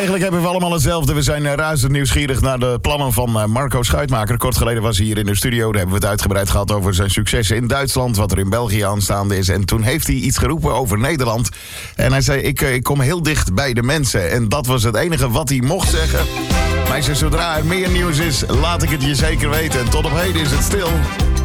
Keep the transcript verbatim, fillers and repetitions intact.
Eigenlijk hebben we allemaal hetzelfde. We zijn uh, razend nieuwsgierig naar de plannen van uh, Marco Schuitmaker. Kort geleden was hij hier in de studio. Daar hebben we het uitgebreid gehad over zijn successen in Duitsland. Wat er in België aanstaande is. En toen heeft hij iets geroepen over Nederland. En hij zei, ik, uh, ik kom heel dicht bij de mensen. En dat was het enige wat hij mocht zeggen. Maar hij zei, zodra er meer nieuws is, laat ik het je zeker weten. En tot op heden is het stil.